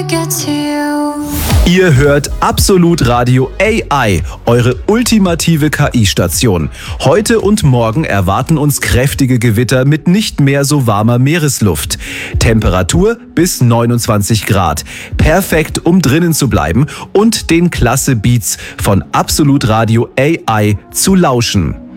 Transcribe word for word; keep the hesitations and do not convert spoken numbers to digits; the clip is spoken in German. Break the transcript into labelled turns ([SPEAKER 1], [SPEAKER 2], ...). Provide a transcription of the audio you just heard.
[SPEAKER 1] Ihr hört Absolut Radio A I, eure ultimative K I-Station. Heute und morgen erwarten uns kräftige Gewitter mit nicht mehr so warmer Meeresluft. Temperatur bis neunundzwanzig Grad. Perfekt, um drinnen zu bleiben und den klasse Beats von Absolut Radio A I zu lauschen.